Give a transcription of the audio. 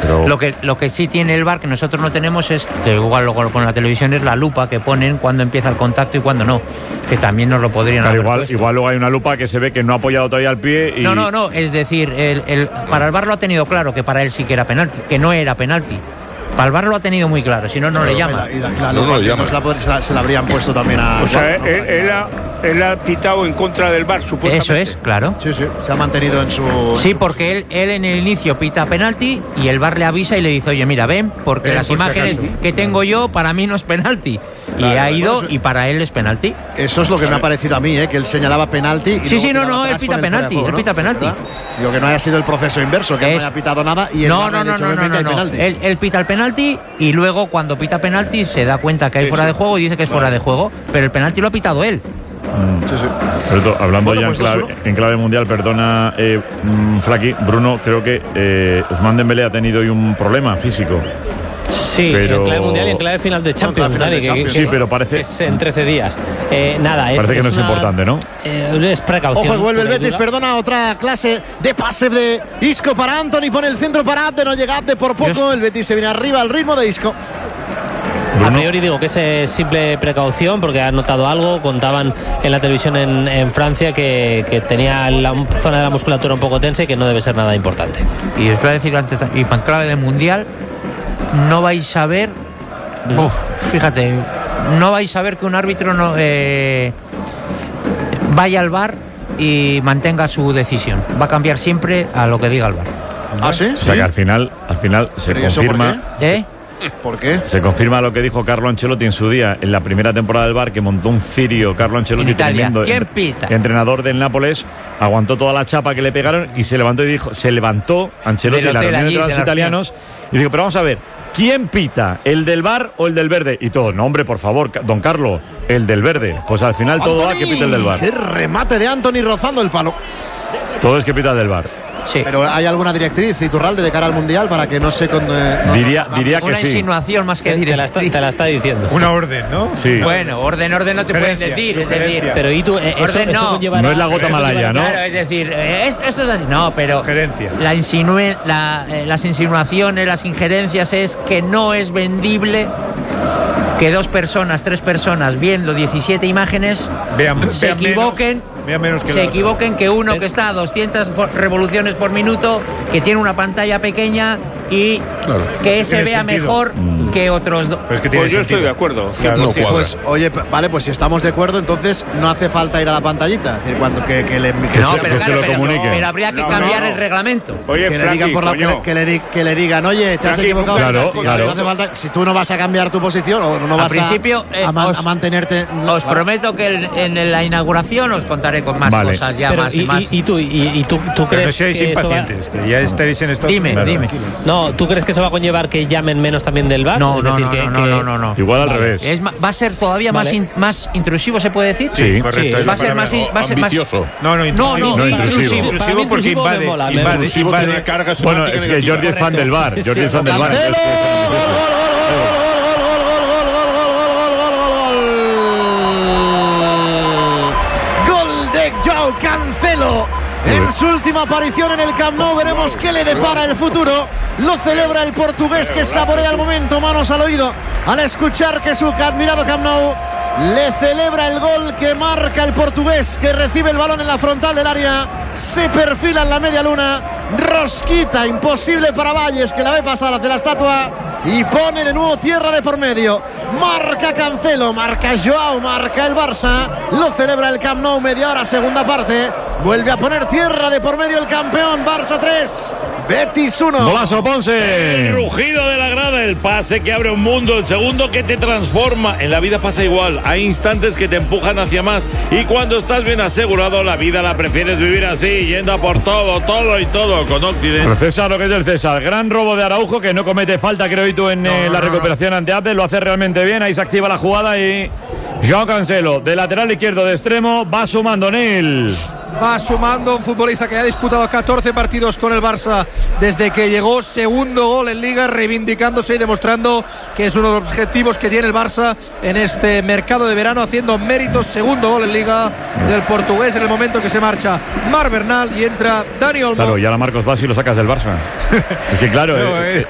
Pero... Lo que sí tiene el VAR, que nosotros no tenemos, es que igual luego con la televisión, es la lupa que ponen cuando empieza el contacto y cuando no, que también nos lo podrían haber puesto. Igual luego hay una lupa que se ve que no ha apoyado todavía el pie y... No, es decir, para el VAR lo ha tenido claro, que para él sí que era penalti, que no era penalti. Para el VAR lo ha tenido muy claro, si no, no le llama. Se la habrían puesto también a... O sea, él ha pitado en contra del VAR, supuestamente. Eso es, claro. Sí, se ha mantenido en su... Sí, porque él en el inicio pita penalti y el VAR le avisa y le dice, oye, mira, ven, porque las imágenes que tengo yo, para mí no es penalti. Claro, y ha ido y para él es penalti. Eso es lo que me ha parecido a mí, que él señalaba penalti. Y él pita penalti, él pita penalti. Digo, que no haya sido el proceso inverso, que él no haya pitado nada y el VAR le ha dicho, penalti. Él pita el penalti y luego cuando pita penalti se da cuenta que hay fuera de juego y dice que es fuera de juego, pero el penalti lo ha pitado él. Pero hablando ya en clave mundial, perdona Flaqui, Bruno, creo que Ousmane Dembélé ha tenido hoy un problema físico. Sí, en clave mundial y en clave final de Champions. Sí, pero parece... Es en 13 días. Parece que no es importante, ¿no? Es precaución. Ojo, vuelve el Betis, perdona, otra clase de pase de Isco para Antony, pone el centro para Abde, no llega Abde por poco, el Betis se viene arriba al ritmo de Isco. A priori digo que es simple precaución porque ha notado algo, contaban en la televisión en Francia que tenía la zona de la musculatura un poco tensa y que no debe ser nada importante. Y os voy a decir antes, y para clave de mundial, no vais a ver, fíjate, no vais a ver que un árbitro no vaya al VAR y mantenga su decisión. Va a cambiar siempre a lo que diga el VAR. ¿Ah, sí? O sea que al final se confirma. ¿Por qué? Se confirma lo que dijo Carlo Ancelotti en su día, en la primera temporada del VAR, que montó un cirio Carlo Ancelotti, tremendo, ¿quién pita? Entrenador del Nápoles, aguantó toda la chapa que le pegaron y se levantó Ancelotti en la reunión de los italianos y dijo, pero vamos a ver, ¿quién pita? ¿El del VAR o el del verde? Y todos, no hombre, por favor, don Carlo, el del verde. Pues al final todo va que pita el del VAR. ¡Qué remate de Antony rozando el palo! Todo es que pita el del VAR. Sí. Pero ¿hay alguna directriz, Iturralde, de cara al Mundial para que no se... diría que una sí. Insinuación más que directriz. Te la está diciendo. Una orden, ¿no? Sí. Bueno, orden no te pueden decir. Es decir, pero ¿y tú? Orden no. No es la gota malaya, ¿no? Claro, es decir, esto es así. No, pero Sugerencia. Las insinuaciones, las injerencias es que no es vendible que 2 personas, 3 personas viendo 17 imágenes se equivoquen. Equivoquen que uno que está a 200 revoluciones por minuto, que tiene una pantalla pequeña y que se vea mejor que otros dos. Pues yo estoy de acuerdo. Claro, pues, oye, vale, pues si estamos de acuerdo, entonces no hace falta ir a la pantallita. Es decir, cuando que le no, pero, se lo comunique. Pero habría que cambiar el reglamento. Oye, que Frankie, le digan que le digan, oye, te has equivocado. Claro. No hace falta, si tú no vas a cambiar tu posición o no vas a mantenerte. Os prometo que en la inauguración os contaré con más cosas ya. Pero, más. ¿Y tú crees no seáis impacientes, que ya estaréis en esto? Dime. No, ¿tú crees que eso va a conllevar que llamen menos también del VAR? No. Igual al revés. Va a ser todavía más intrusivo, ¿se puede decir? Sí, correcto. Va a ser más ambicioso. No, intrusivo. Intrusivo porque invade. Bueno, es que Jordi es fan del VAR. Jordi es fan del VAR. Gol de Joao Cancelo. En su última aparición en el Camp Nou, veremos qué le depara el futuro. Lo celebra el portugués, que saborea el momento, manos al oído, al escuchar que su admirado Camp Nou le celebra el gol que marca el portugués, que recibe el balón en la frontal del área, se perfila en la media luna, rosquita imposible para Valles, que la ve pasar hacia la estatua y pone de nuevo tierra de por medio. Marca Cancelo, marca Joao, marca el Barça, lo celebra el Camp Nou, media hora, segunda parte. Vuelve a poner tierra de por medio el campeón. Barça 3, Betis 1. Golazo, Ponce. El rugido de la grada, el pase que abre un mundo, el segundo que te transforma. En la vida pasa igual, hay instantes que te empujan hacia más y cuando estás bien asegurado, la vida la prefieres vivir así, yendo a por todo con Occident. Pero César, lo que es del César, gran robo de Araujo, que no comete falta, creo, y tú en la recuperación ante Apple, lo hace realmente bien, ahí se activa la jugada y Joao Cancelo, de lateral izquierdo de extremo, va sumando Nil. Va sumando un futbolista que ha disputado 14 partidos con el Barça desde que llegó, segundo gol en Liga, reivindicándose y demostrando que es uno de los objetivos que tiene el Barça en este mercado de verano, haciendo méritos. Segundo gol en Liga del portugués en el momento que se marcha Marc Bernal y entra Dani Olmo. Claro, y ahora Marcos Bassi lo sacas del Barça. Es que claro,